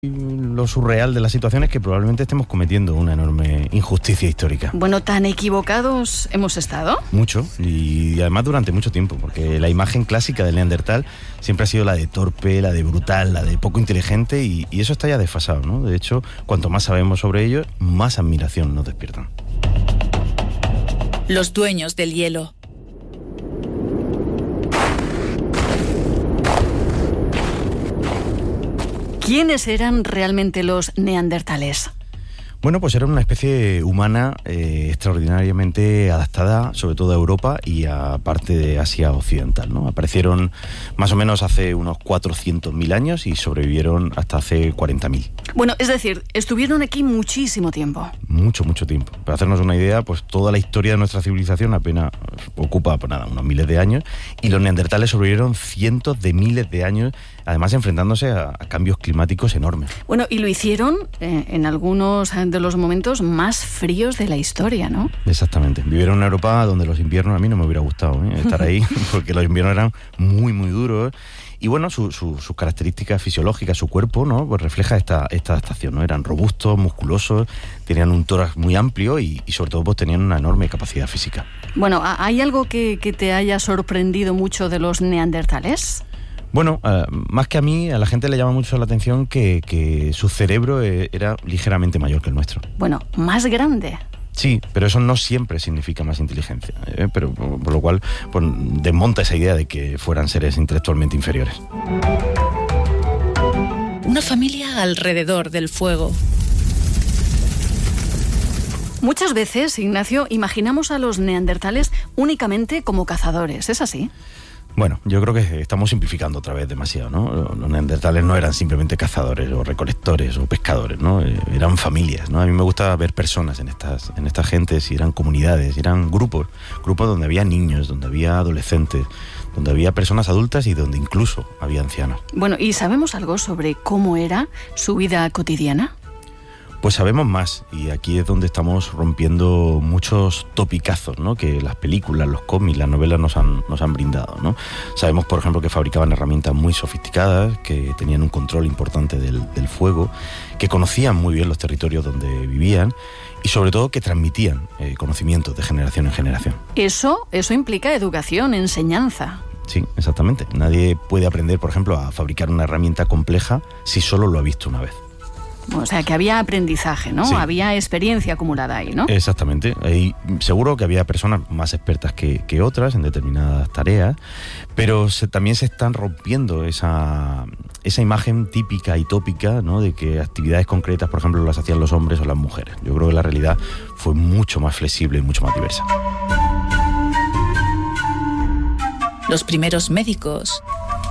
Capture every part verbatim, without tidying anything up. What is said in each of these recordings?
Lo surreal de la situación es que probablemente estemos cometiendo una enorme injusticia histórica. Bueno, ¿tan equivocados hemos estado? Mucho, y además durante mucho tiempo, porque la imagen clásica del Neandertal siempre ha sido la de torpe, la de brutal, la de poco inteligente, y, y eso está ya desfasado, ¿no? De hecho, cuanto más sabemos sobre ellos, más admiración nos despiertan. Los dueños del hielo. ¿Quiénes eran realmente los neandertales? Bueno, pues era una especie humana eh, extraordinariamente adaptada, sobre todo a Europa y a parte de Asia Occidental, ¿no? Aparecieron más o menos hace unos cuatrocientos mil años y sobrevivieron hasta hace cuarenta mil. Bueno, es decir, estuvieron aquí muchísimo tiempo. Mucho, mucho tiempo. Para hacernos una idea, pues toda la historia de nuestra civilización apenas ocupa, pues nada, unos miles de años, y los neandertales sobrevivieron cientos de miles de años, además enfrentándose a, a cambios climáticos enormes. Bueno, y lo hicieron eh, en algunos de los momentos más fríos de la historia, ¿no? Exactamente. Vivieron en una Europa donde los inviernos, a mí no me hubiera gustado ¿eh? estar ahí, porque los inviernos eran muy, muy duros. Y bueno, su, su, sus características fisiológicas, su cuerpo, ¿no? Pues refleja esta, esta adaptación, ¿no? Eran robustos, musculosos, tenían un tórax muy amplio y, y sobre todo pues tenían una enorme capacidad física. Bueno, ¿hay algo que, que te haya sorprendido mucho de los neandertales? Bueno, uh, más que a mí, a la gente le llama mucho la atención que, que su cerebro eh, era ligeramente mayor que el nuestro. Bueno, más grande. Sí, pero eso no siempre significa más inteligencia, ¿eh? Pero por, por lo cual pues, desmonta esa idea de que fueran seres intelectualmente inferiores. Una familia alrededor del fuego. Muchas veces, Ignacio, imaginamos a los neandertales únicamente como cazadores, ¿es así? Bueno, yo creo que estamos simplificando otra vez demasiado, ¿no? Los neandertales no eran simplemente cazadores o recolectores o pescadores, ¿no? Eran familias, ¿no? A mí me gusta ver personas en estas, en estas gentes, y eran comunidades, y eran grupos, grupos donde había niños, donde había adolescentes, donde había personas adultas y donde incluso había ancianos. Bueno, ¿y sabemos algo sobre cómo era su vida cotidiana? Pues sabemos más, y aquí es donde estamos rompiendo muchos topicazos, ¿no? Que las películas, los cómics, las novelas nos han, nos han brindado, ¿no? Sabemos, por ejemplo, que fabricaban herramientas muy sofisticadas, que tenían un control importante del, del fuego, que conocían muy bien los territorios donde vivían y sobre todo que transmitían eh, conocimientos de generación en generación. Eso, eso implica educación, enseñanza. Sí, exactamente. Nadie puede aprender, por ejemplo, a fabricar una herramienta compleja si solo lo ha visto una vez. O sea, que había aprendizaje, ¿no? Sí. Había experiencia acumulada ahí, ¿no? Exactamente. Ahí seguro que había personas más expertas que, que otras en determinadas tareas, pero se, también se están rompiendo esa, esa imagen típica y tópica, ¿no? De que actividades concretas, por ejemplo, las hacían los hombres o las mujeres. Yo creo que la realidad fue mucho más flexible y mucho más diversa. Los primeros médicos.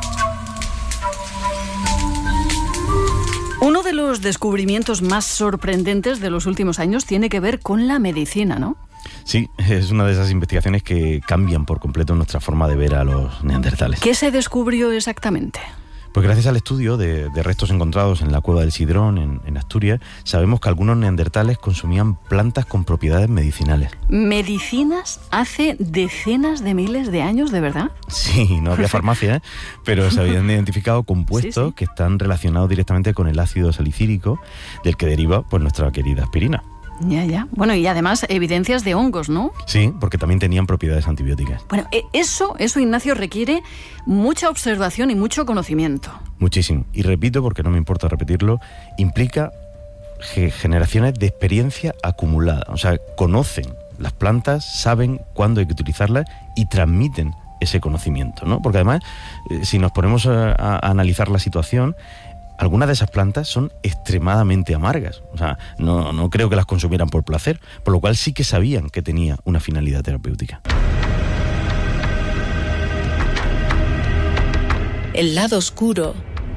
Uno de los descubrimientos más sorprendentes de los últimos años tiene que ver con la medicina, ¿no? Sí, es una de esas investigaciones que cambian por completo nuestra forma de ver a los neandertales. ¿Qué se descubrió exactamente? Pues gracias al estudio de, de restos encontrados en la cueva del Sidrón, en, en Asturias, sabemos que algunos neandertales consumían plantas con propiedades medicinales. ¿Medicinas hace decenas de miles de años, de verdad? Sí, no había farmacia, ¿eh? Pero se habían identificado compuestos sí, sí. que están relacionados directamente con el ácido salicílico, del que deriva pues nuestra querida aspirina. Ya, ya. Bueno, y además evidencias de hongos, ¿no? Sí, porque también tenían propiedades antibióticas. Bueno, eso, eso, Ignacio, requiere mucha observación y mucho conocimiento. Muchísimo. Y repito, porque no me importa repetirlo, implica generaciones de experiencia acumulada. O sea, conocen las plantas, saben cuándo hay que utilizarlas y transmiten ese conocimiento, ¿no? Porque además, eh, si nos ponemos a, a analizar la situación, algunas de esas plantas son extremadamente amargas. O sea, no, no creo que las consumieran por placer, por lo cual sí que sabían que tenía una finalidad terapéutica. El lado oscuro.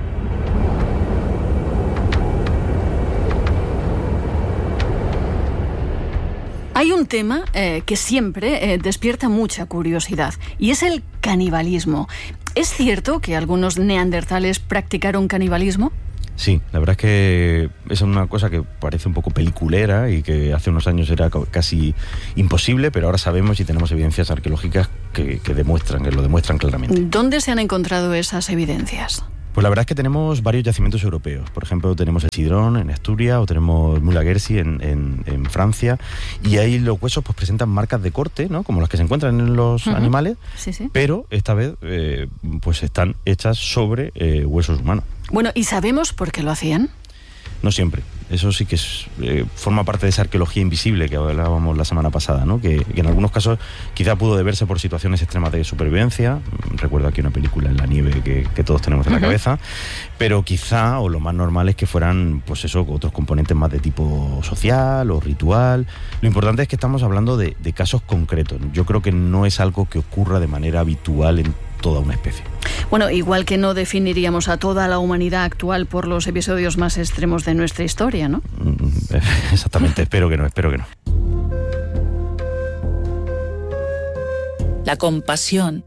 Hay un tema eh, que siempre eh, despierta mucha curiosidad, y es el canibalismo. ¿Es cierto que algunos neandertales practicaron canibalismo? Sí, la verdad es que es una cosa que parece un poco peliculera y que hace unos años era casi imposible, pero ahora sabemos y tenemos evidencias arqueológicas que, que demuestran, que lo demuestran claramente. ¿Dónde se han encontrado esas evidencias? Pues la verdad es que tenemos varios yacimientos europeos. Por ejemplo, tenemos el Sidrón en Asturias, o tenemos Mulaguersi en, en, en Francia, y ahí los huesos pues presentan marcas de corte, ¿no? Como las que se encuentran en los uh-huh. animales, sí, sí. pero esta vez eh, pues están hechas sobre eh, huesos humanos. Bueno, ¿y sabemos por qué lo hacían? No siempre. Eso sí que es, eh, forma parte de esa arqueología invisible que hablábamos la semana pasada, ¿no? Que, que en algunos casos quizá pudo deberse por situaciones extremas de supervivencia. Recuerdo aquí una película en la nieve que, que todos tenemos en uh-huh. la cabeza. Pero quizá, o lo más normal es que fueran, pues eso, otros componentes más de tipo social o ritual. Lo importante es que estamos hablando de, de casos concretos. Yo creo que no es algo que ocurra de manera habitual en toda una especie. Bueno, igual que no definiríamos a toda la humanidad actual por los episodios más extremos de nuestra historia, ¿no? Exactamente, espero que no, espero que no. La compasión.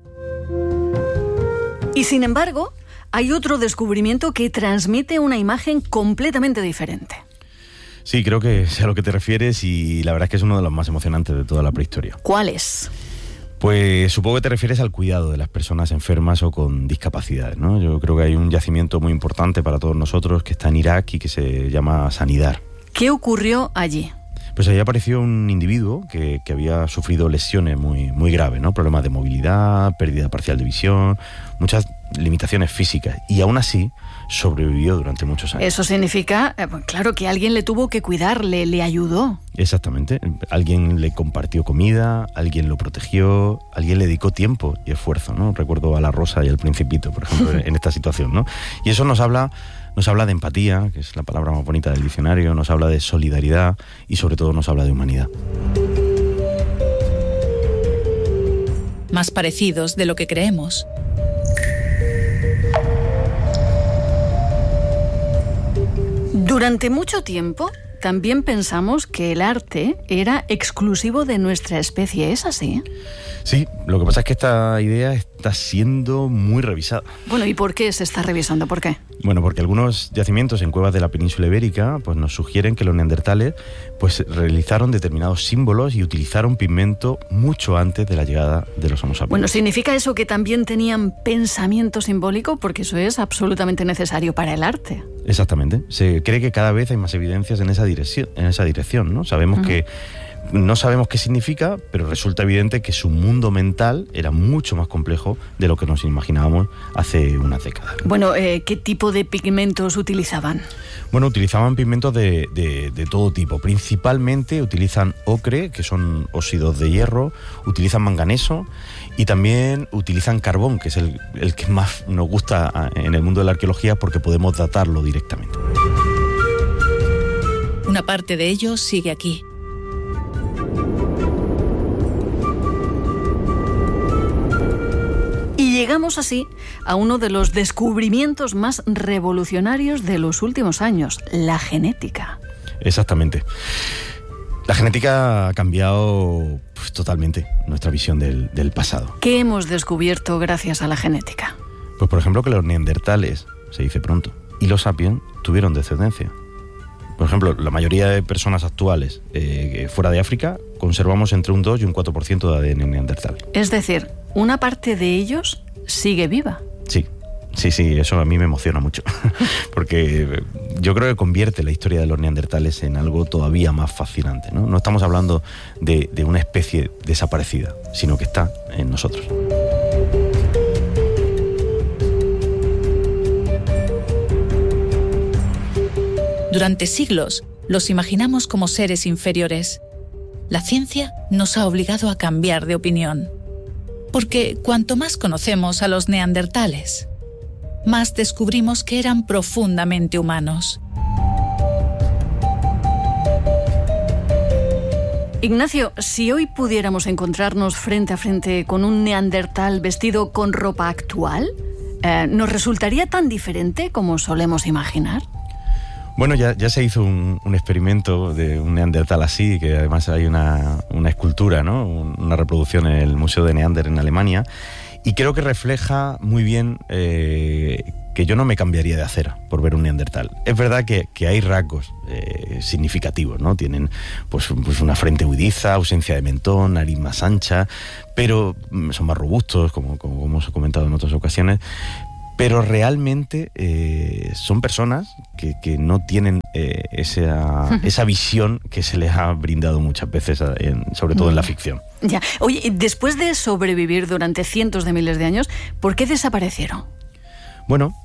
Y sin embargo, hay otro descubrimiento que transmite una imagen completamente diferente. Sí, creo que sé a lo que te refieres y la verdad es que es uno de los más emocionantes de toda la prehistoria. ¿Cuál es? Pues supongo que te refieres al cuidado de las personas enfermas o con discapacidades, ¿no? Yo creo que hay un yacimiento muy importante para todos nosotros que está en Irak y que se llama Sanidar. ¿Qué ocurrió allí? Pues allí apareció un individuo que, que había sufrido lesiones muy, muy graves, ¿no? Problemas de movilidad, pérdida parcial de visión, muchas limitaciones físicas, y aún así sobrevivió durante muchos años. Eso significa, eh, claro, que alguien le tuvo que cuidar, le, le ayudó. Exactamente. Alguien le compartió comida, alguien lo protegió, alguien le dedicó tiempo y esfuerzo, ¿no? Recuerdo a la Rosa y al Principito, por ejemplo, en esta situación, ¿no? Y eso nos habla, nos habla de empatía, que es la palabra más bonita del diccionario, nos habla de solidaridad y sobre todo nos habla de humanidad. Más parecidos de lo que creemos. Durante mucho tiempo también pensamos que el arte era exclusivo de nuestra especie, ¿es así? Sí, lo que pasa es que esta idea está siendo muy revisada. Bueno, ¿y por qué se está revisando? ¿Por qué? Bueno, porque algunos yacimientos en cuevas de la península ibérica pues nos sugieren que los neandertales pues realizaron determinados símbolos y utilizaron pigmento mucho antes de la llegada de los Homo sapiens. Bueno, ¿significa eso que también tenían pensamiento simbólico? Porque eso es absolutamente necesario para el arte. Exactamente. Se cree que cada vez hay más evidencias en esa dirección, en esa dirección, ¿no? Sabemos uh-huh. que no sabemos qué significa, pero resulta evidente que su mundo mental era mucho más complejo de lo que nos imaginábamos hace unas décadas. Bueno, eh, ¿qué tipo de pigmentos utilizaban? Bueno, utilizaban pigmentos de, de, de todo tipo. Principalmente utilizan ocre, que son óxidos de hierro, utilizan manganeso y también utilizan carbón, que es el, el que más nos gusta en el mundo de la arqueología porque podemos datarlo directamente. Una parte de ellos sigue aquí. Y llegamos así a uno de los descubrimientos más revolucionarios de los últimos años, la genética. Exactamente. La genética ha cambiado pues, totalmente nuestra visión del, del pasado. ¿Qué hemos descubierto gracias a la genética? Pues por ejemplo que los neandertales, se dice pronto, y los sapiens tuvieron descendencia. Por ejemplo, la mayoría de personas actuales eh, fuera de África conservamos entre un dos y un cuatro por ciento de A D N neandertal. Es decir, una parte de ellos sigue viva. Sí, sí, sí, eso a mí me emociona mucho, porque yo creo que convierte la historia de los neandertales en algo todavía más fascinante, ¿no? No estamos hablando de, de una especie desaparecida, sino que está en nosotros. Durante siglos los imaginamos como seres inferiores. La ciencia nos ha obligado a cambiar de opinión. Porque cuanto más conocemos a los neandertales, más descubrimos que eran profundamente humanos. Ignacio, si hoy pudiéramos encontrarnos frente a frente con un neandertal vestido con ropa actual, eh, ¿nos resultaría tan diferente como solemos imaginar? Bueno, ya, ya se hizo un, un experimento de un neandertal así, que además hay una, una escultura, ¿no? Una reproducción en el Museo de Neander en Alemania, y creo que refleja muy bien eh, que yo no me cambiaría de acera por ver un neandertal. Es verdad que, que hay rasgos eh, significativos, ¿no? Tienen pues, pues una frente huidiza, ausencia de mentón, nariz más ancha, pero son más robustos, como, como hemos comentado en otras ocasiones. pero realmente eh, son personas que, que no tienen eh, esa, esa visión que se les ha brindado muchas veces, en, sobre todo en la ficción. Ya. Oye, después de sobrevivir durante cientos de miles de años, ¿por qué desaparecieron? Bueno,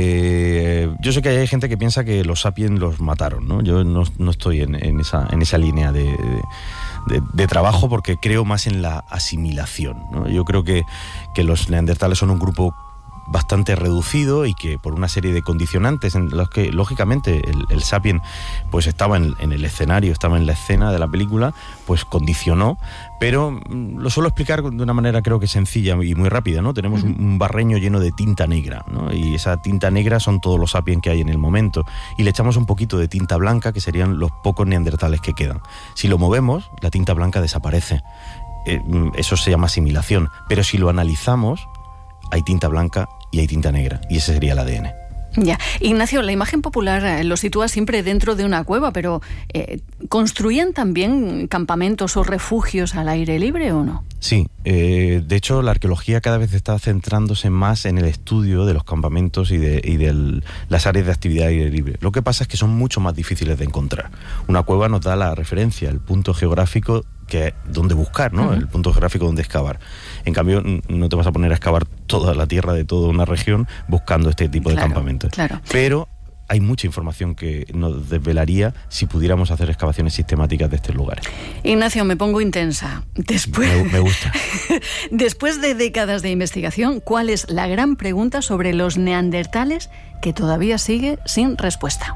eh, yo sé que hay gente que piensa que los sapiens los mataron, ¿no? Yo no, no estoy en, en, esa, en esa línea de, de, de trabajo, porque creo más en la asimilación, ¿no? Yo creo que, que los neandertales son un grupo bastante reducido y que por una serie de condicionantes en los que lógicamente el, el sapien pues estaba en, en el escenario, estaba en la escena de la película, pues condicionó, pero lo suelo explicar de una manera creo que sencilla y muy rápida, ¿no? Tenemos uh-huh. un, un barreño lleno de tinta negra, ¿no? Y esa tinta negra son todos los sapiens que hay en el momento, y le echamos un poquito de tinta blanca, que serían los pocos neandertales que quedan. Si lo movemos, la tinta blanca desaparece. Eh, eso se llama asimilación, pero si lo analizamos, hay tinta blanca y hay tinta negra, y ese sería el A D N. Ya. Ignacio, la imagen popular eh, lo sitúa siempre dentro de una cueva, pero eh, ¿construían también campamentos o refugios al aire libre o no? Sí, eh, de hecho la arqueología cada vez está centrándose más en el estudio de los campamentos y de, y de el, las áreas de actividad al aire libre. Lo que pasa es que son mucho más difíciles de encontrar. Una cueva nos da la referencia, el punto geográfico que donde buscar, ¿no? Uh-huh. El punto geográfico donde excavar. En cambio, no te vas a poner a excavar toda la tierra de toda una región buscando este tipo claro, de campamentos. Claro. Pero hay mucha información que nos desvelaría si pudiéramos hacer excavaciones sistemáticas de estos lugares. Ignacio, me pongo intensa. Después, me, me gusta. Después de décadas de investigación, ¿cuál es la gran pregunta sobre los neandertales que todavía sigue sin respuesta?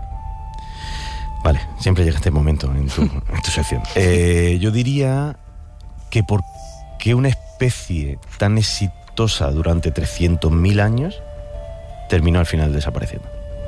Vale, siempre llega este momento en tu, en tu sección. Eh, yo diría que por qué una especie tan exitosa durante trescientos mil años terminó al final desapareciendo.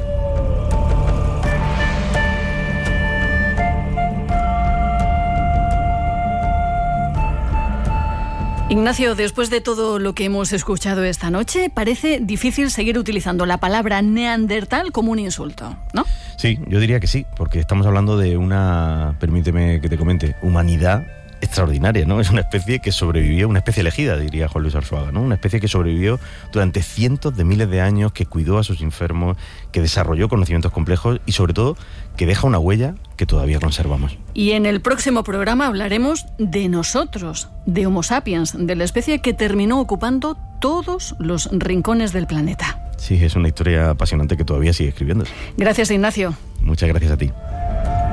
Ignacio, después de todo lo que hemos escuchado esta noche, parece difícil seguir utilizando la palabra neandertal como un insulto, ¿no? Sí, yo diría que sí, porque estamos hablando de una, permíteme que te comente, humanidad extraordinaria, ¿no? Es una especie que sobrevivió, una especie elegida, diría Juan Luis Arzuaga, ¿no? Una especie que sobrevivió durante cientos de miles de años, que cuidó a sus enfermos, que desarrolló conocimientos complejos y, sobre todo, que deja una huella que todavía conservamos. Y en el próximo programa hablaremos de nosotros, de Homo sapiens, de la especie que terminó ocupando todos los rincones del planeta. Sí, es una historia apasionante que todavía sigue escribiéndose. Gracias, Ignacio. Muchas gracias a ti.